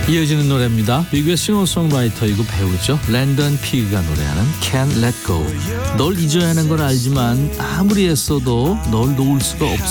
이어지는 노래입니다. 미국의 싱어송라이터이고 배우죠. 랜던 피그가 노래하는 Can't Let Go. 널 잊어야 하는 건 알지만 아무리 애써도 널 놓을 수가 없어.